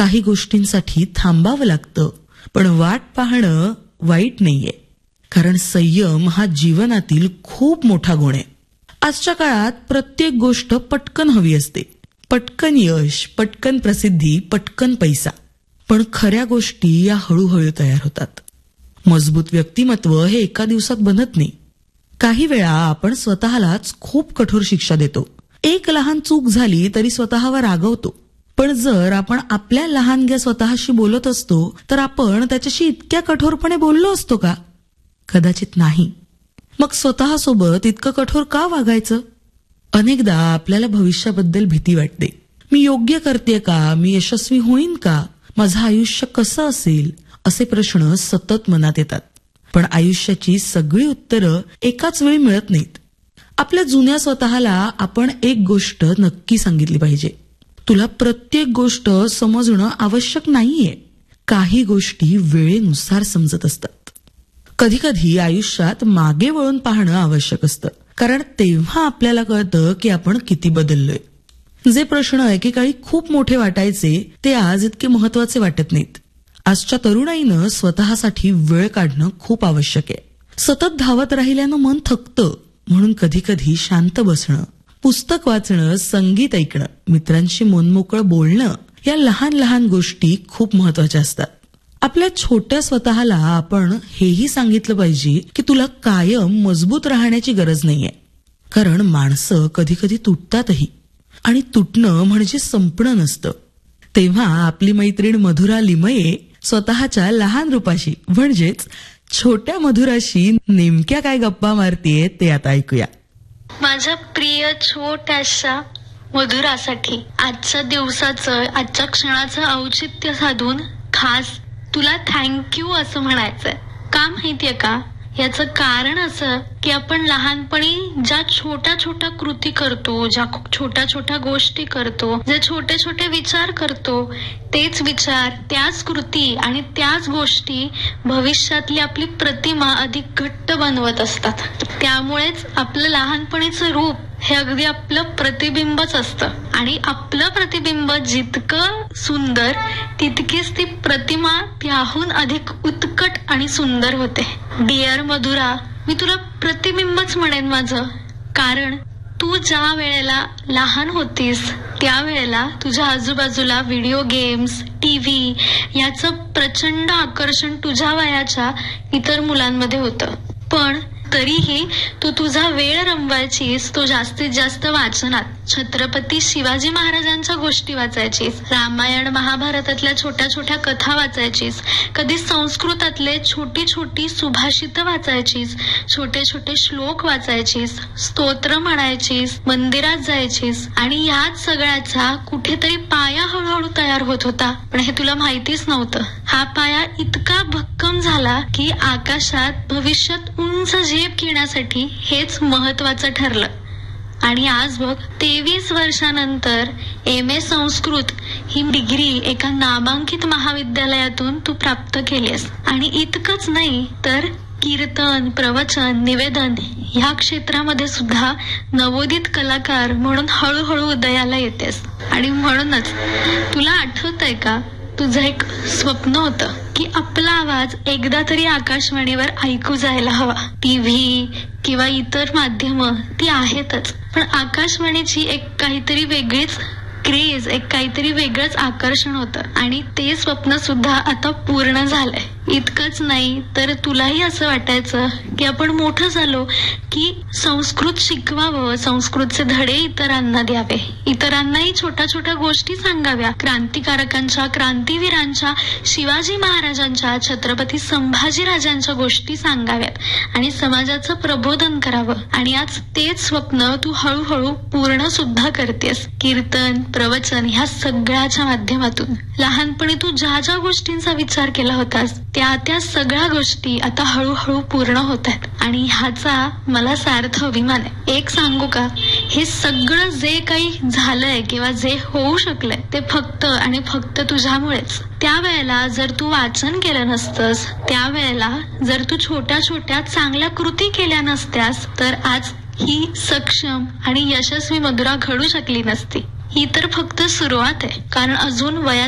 काही गोष्टींसाठी थांबावं लागतं, पण वाट पाहणं वाईट नाहीये. कारण संयम हा जीवनातील खूप मोठा गुण आहे. आजच्या काळात प्रत्येक गोष्ट पटकन हवी असते. पटकन यश, पटकन प्रसिद्धी, पटकन पैसा. पण खऱ्या गोष्टी या हळूहळू तयार होतात. मजबूत व्यक्तिमत्व हे एका दिवसात बनत नाही. काही वेळा आपण स्वतःलाच खूप कठोर शिक्षा देतो. एक लहान चूक झाली तरी स्वतःवर रागवतो. पण जर आपण आपल्या लहानग्या स्वतःशी बोलत असतो तर आपण त्याच्याशी इतक्या कठोरपणे बोललो असतो का? कदाचित नाही. मग स्वतःसोबत इतकं कठोर का वागायचं? अनेकदा आपल्याला भविष्याबद्दल भीती वाटते. मी योग्य करते का? मी यशस्वी होईन का? माझं आयुष्य कसं असेल? असे प्रश्न सतत मनात येतात. पण आयुष्याची सगळी उत्तरं एकाच वेळी मिळत नाहीत. आपल्या जुन्या स्वतःला आपण एक गोष्ट नक्की सांगितली पाहिजे. तुला प्रत्येक गोष्ट समजणं आवश्यक नाहीये. काही गोष्टी वेळेनुसार समजत असतात. कधी कधी आयुष्यात मागे वळून पाहणं आवश्यक असतं. कारण तेव्हा आपल्याला कळतं की आपण किती बदललोय. जे प्रश्न एकेकाळी खूप मोठे वाटायचे ते आज इतके महत्वाचे वाटत नाहीत. आजच्या तरुणाईनं स्वतःसाठी वेळ काढणं खूप आवश्यक आहे. सतत धावत राहिल्यानं मन थकतं. म्हणून कधी कधी शांत बसणं, पुस्तक वाचणं, संगीत ऐकणं, मित्रांशी मनमोकळं बोलणं या लहान लहान गोष्टी खूप महत्वाच्या असतात. आपल्या छोट्या स्वतःला आपण हेही सांगितलं पाहिजे की तुला कायम मजबूत राहण्याची गरज नाहीये. कारण माणसं कधी कधी तुटतातही. आणि तुटणं म्हणजे संपणं नसतं. तेव्हा आपली मैत्रीण मधुरा लिमये स्वतःच्या लहान रूपाशी म्हणजेच छोट्या मधुराशी नेमक्या काय गप्पा मारतीये ते आता ऐकूया. माझ्या प्रिय छोट्याशा मधुरासाठी आजच्या दिवसाचं, आजच्या क्षणाचं औचित्य साधून खास तुला थँक्यू असं म्हणायचंय. का माहितीये का? याचं कारण असं की आपण लहानपणी ज्या छोट्या छोट्या कृती करतो, ज्या छोट्या छोट्या गोष्टी करतो, जे छोटे छोटे विचार करतो, तेच विचार, त्याच कृती आणि त्याच गोष्टी भविष्यातली आपली प्रतिमा अधिक घट्ट बनवत असतात. त्यामुळेच आपलं लहानपणीचं रूप हे अगदी आपलं प्रतिबिंबच असतं. आणि आपलं प्रतिबिंब जितकं सुंदर तितकीच ती प्रतिमा त्याहून अधिक उत्कट आणि सुंदर होते. डिअर मधुरा, मी तुला प्रतिबिंबच म्हणेन माझं. कारण तू ज्या वेळेला लहान होतीस त्यावेळेला तुझ्या आजूबाजूला व्हिडिओ गेम्स, टीव्ही याचं प्रचंड आकर्षण तुझ्या वयाच्या इतर मुलांमध्ये होतं. पण तरीही तू तुझा वेळ रमवायचीस तो जास्तीत जास्त वाचनात. छत्रपती शिवाजी महाराजांच्या गोष्टी वाचायचीस, रामायण महाभारतातल्या छोट्या छोट्या कथा वाचायचीस, कधी संस्कृतातले छोटी छोटी सुभाषितं वाचायचीस, छोटे छोटे श्लोक वाचायचीस, स्तोत्र म्हणायचीस, मंदिरात जायचीस. आणि याच सगळ्याचा कुठेतरी पाया हळूहळू तयार होत होता. पण हे तुला माहितीच नव्हतं. हा पाया इतका भक्कम झाला की आकाशात भविष्यात उंच झेप घेण्यासाठी हेच महत्वाचं ठरलं. आणि आज बघ, 23 वर्षानंतर MA संस्कृत ही डिग्री एका नामांकित महाविद्यालयातून तू प्राप्त केलीस. आणि इतकंच नाही तर कीर्तन, प्रवचन, निवेदन ह्या क्षेत्रामध्ये सुद्धा नवोदित कलाकार म्हणून हळूहळू उदयाला येतेस. आणि म्हणूनच तुला आठवतंय का, तुझं एक स्वप्न होतं की आपला आवाज एकदा तरी आकाशवाणीवर ऐकू जायला हवा. टीव्ही किंवा इतर माध्यमं ती आहेतच, पण आकाशवाणीची एक काहीतरी वेगळीच क्रेज, एक काहीतरी वेगळंच आकर्षण होतं. आणि ते स्वप्न सुद्धा आता पूर्ण झालंय. इतकंच नाही तर तुलाही असं वाटायचं की आपण मोठं झालो की संस्कृत शिकवावं, संस्कृतचे धडे इतरांना द्यावे, इतरांनाही छोट्या छोट्या गोष्टी सांगाव्या, क्रांतिकारकांच्या, क्रांतीवीरांच्या, शिवाजी महाराजांच्या, छत्रपती संभाजीराजांच्या गोष्टी सांगाव्यात आणि समाजाचं प्रबोधन करावं. आणि आज तेच स्वप्न तू हळूहळू पूर्ण सुद्धा करतेस. कीर्तन, प्रवचन ह्या सगळ्याच्या माध्यमातून लहानपणी तू ज्या ज्या गोष्टींचा विचार केला होतास त्या सगळ्या गोष्टी आता हळूहळू पूर्ण होत आहेत. आणि ह्याचा मला सार्थ अभिमान आहे. एक सांगू का, हे सगळं जे काही झालंय किंवा जे होऊ शकलंय ते फक्त आणि फक्त तुझ्यामुळेच. त्यावेळेला जर तू वाचन केलं नसतंस, त्यावेळेला जर तू छोट्या छोट्या चांगल्या कृती केल्या नसत्यास तर आज ही सक्षम आणि यशस्वी मधुरा घडू शकली नसती. ही तर फक्त सुरुवात आहे. कारण अजून वयाच्या